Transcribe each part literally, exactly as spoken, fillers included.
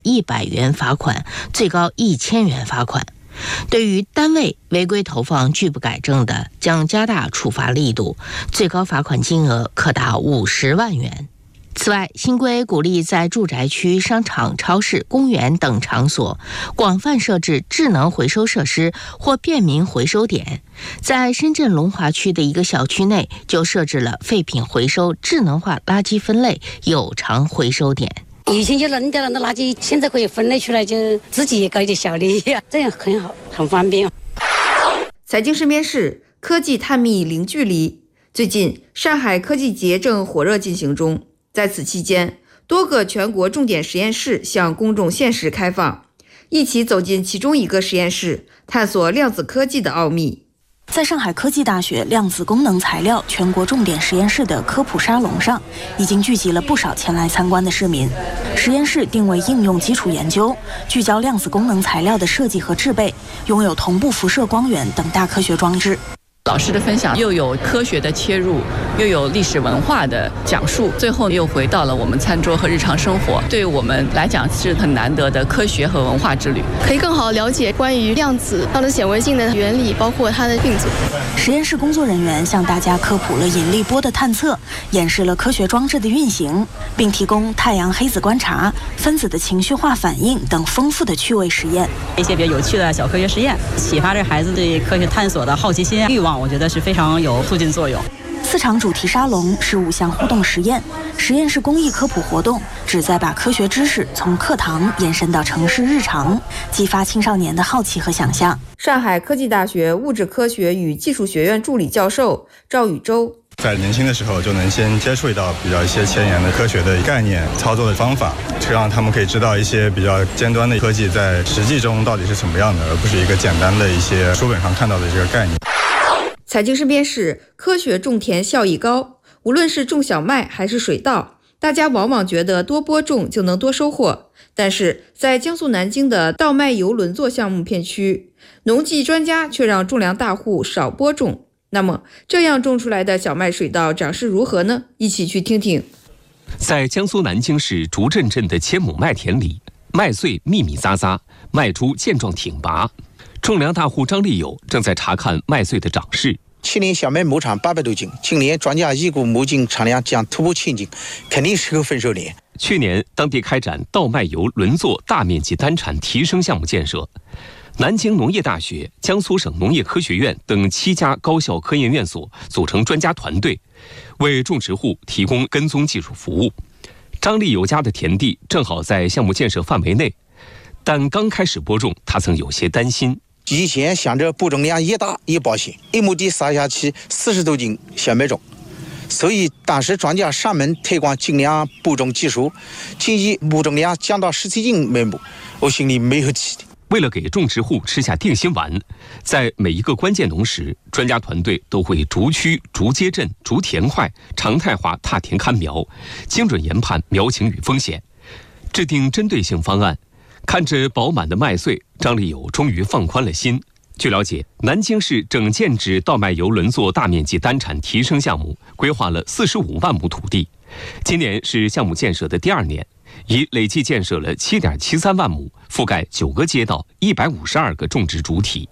一百元罚款，最高一千元罚款。对于单位违规投放拒不改正的，将加大处罚力度，最高罚款金额可达五十万元。此外，新规鼓励在住宅区、商场、超市、公园等场所广泛设置智能回收设施或便民回收点。在深圳龙华区的一个小区内，就设置了废品回收智能化垃圾分类有偿回收点。 以前就扔掉了那垃圾，现在可以分类出来，就自己也搞一点小利益，这样很好，很方便。 财经身边事，科技探秘零距离。最近，上海科技节正火热进行中。在此期间，多个全国重点实验室向公众限时开放，一起走进其中一个实验室，探索量子科技的奥秘。 在上海科技大学量子功能材料全国重点实验室的科普沙龙上，已经聚集了不少前来参观的市民。实验室定位应用基础研究，聚焦量子功能材料的设计和制备，拥有同步辐射光源等大科学装置。 老师的分享又有科学的切入，又有历史文化的讲述，最后又回到了我们餐桌和日常生活，对我们来讲是很难得的科学和文化之旅， 可以更好了解关于量子量子显微镜的原理，包括它的运作。 实验室工作人员向大家科普了引力波的探测，演示了科学装置的运行，并提供太阳黑子观察、分子的情绪化反应等丰富的趣味实验。 一些比较有趣的小科学实验，启发着孩子对科学探索的好奇心、欲望，我觉得是非常有促进作用。 四场主题沙龙是五项互动实验，实验室公益科普活动旨在把科学知识从课堂延伸到城市日常，激发青少年的好奇和想象。 上海科技大学物质科学与技术学院助理教授赵宇洲， 在年轻的时候就能先接触到比较一些前沿的科学的概念、操作的方法，这让他们可以知道一些比较尖端的科技在实际中到底是什么样的，而不是一个简单的一些书本上看到的这个概念。 财经身边事，科学种田效益高。无论是种小麦还是水稻，大家往往觉得多播种就能多收获。但是在江苏南京的稻麦油轮作项目片区，农技专家却让种粮大户少播种。那么这样种出来的小麦水稻长势如何呢？一起去听听。 在江苏南京市竹镇镇的千亩麦田里，麦穗密密匝匝，麦株健壮挺拔。种粮大户张立友正在查看麦穗的长势。 去年小麦亩产八百多斤，今年专家预估亩斤产量将突破千斤，肯定是个丰收年。 去年，当地开展稻麦油轮作大面积单产提升项目建设，南京农业大学、江苏省农业科学院等七家高校科研院所组成专家团队，为种植户提供跟踪技术服务。张立友家的田地正好在项目建设范围内，但刚开始播种，他曾有些担心。 以前想着播种量越大越保险，一亩地撒下去四十多斤小麦种，所以当时专家上门推广精良播种技术，建议播种量降到十七斤每亩，我心里没有气的。 为了给种植户吃下定心丸，在每一个关键农时，专家团队都会逐区、逐街镇、逐田块常态化踏田看苗，精准研判苗情与风险，制定针对性方案。看着饱满的麦穗，张立友终于放宽了心。据了解，南京市正建制稻麦油轮作大面积单产提升项目，规划了四十五万亩土地。今年是项目建设的第二年，已累计建设了七点七三万亩，覆盖九个街道、一百五十二个种植主体。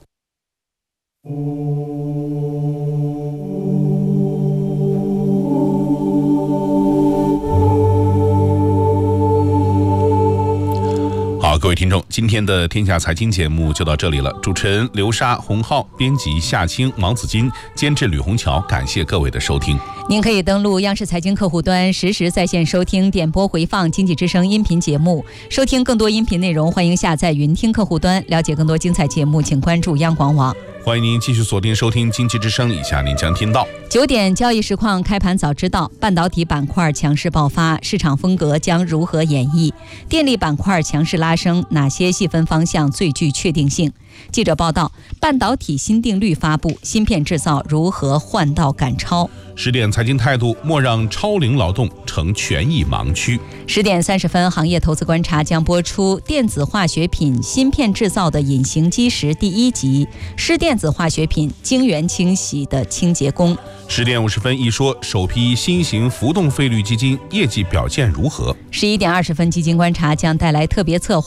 好，各位听众，今天的天下财经节目就到这里了。主持人刘莎、洪浩，编辑夏青、王子金，监制吕红桥，感谢各位的收听。 您可以登录央视财经客户端，实时在线收听、点播回放经济之声音频节目。收听更多音频内容，欢迎下载云听客户端。了解更多精彩节目，请关注央广网。 欢迎您继续锁定收听经济之声，以下您将听到九点交易实况，开盘早知道，半导体板块强势爆发，市场风格将如何演绎？电力板块强势拉升，哪些细分方向最具确定性？记者报道，半导体新定律发布，芯片制造如何换道赶超？ 十点财经态度，莫让超龄劳动成权益盲区。 十点三十分，行业投资观察将播出电子化学品芯片制造的隐形基石第一集，湿电子化学品晶圆清洗的清洁工。 十点五十分一说，首批新型浮动费率基金业绩表现如何？ 十一点二十分，基金观察将带来特别策划。